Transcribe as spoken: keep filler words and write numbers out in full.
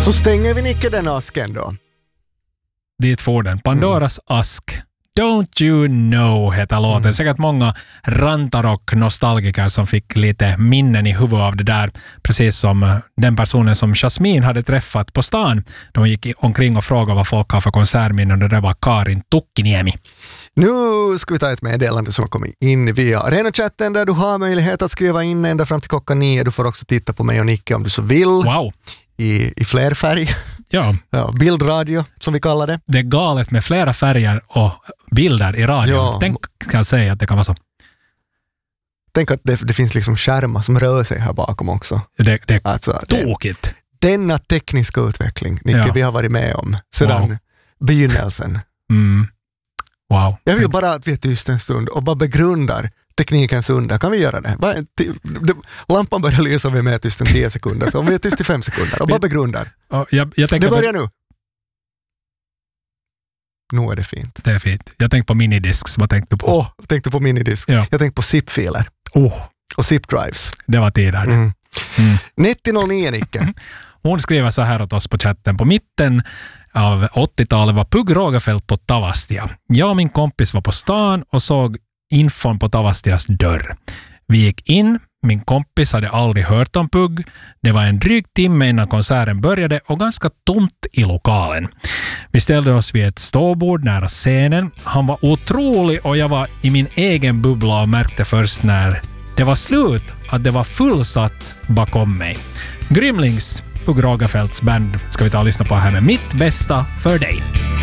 Så stänger vi Nicke den asken då. Dit får den. Pandoras mm. ask. Don't you know heter låten. Mm. Säkert många rantar och nostalgiker som fick lite minnen i huvudet av det där. Precis som den personen som Jasmine hade träffat på stan. De gick omkring och frågade vad folk har för konsertminnen och det var Karin Tukkiniemi. Nu ska vi ta ett meddelande som kommer in via Arena-chatten där du har möjlighet att skriva in ända fram till klockan nio. Du får också titta på mig och Nicke om du så vill. Wow. I, i fler färg. Ja. Ja, bildradio som vi kallar det. Det är galet med flera färger och bilder i radio. Ja. Tänk kan jag säga att det kan vara så. Tänk att det, det finns liksom skärmar som rör sig här bakom också. Det, det är alltså, tokigt. Det, denna tekniska utveckling, Nicke, ja. Vi har varit med om sedan wow. begynnelsen. Mm. Wow. Jag vill bara att vi är tyst en stund och bara begrundar teknikens under. Kan vi göra det? Lampan börjar lysa vi med tyst en tio sekunder. Så om vi är tyst i fem sekunder och bara begrundar. Jag, jag det börjar nu. Nu är det fint. Det är fint. Jag tänkte på minidisks. Vad tänkte du på? Åh, oh, tänkte på minidisk. Ja. Jag tänkte på zip-filer. Oh. Och zip-drives. Det var tider. Mm. Mm. nittio noll nio, Nicke. Hon skriver så här åt oss på chatten. På mitten av åttiotalet var Pugh Rogefeldt på Tavastia. Jag och min kompis var på stan och såg infon på Tavastias dörr. Vi gick in, min kompis hade aldrig hört om Pugh. Det var en dryg timme innan konserten började och ganska tomt i lokalen. Vi ställde oss vid ett ståbord nära scenen. Han var otrolig och jag var i min egen bubbla och märkte först när det var slut att det var fullsatt bakom mig. Grymlings, Pugh Rogefeldts band ska vi ta och lyssna på här med Mitt bästa för dig.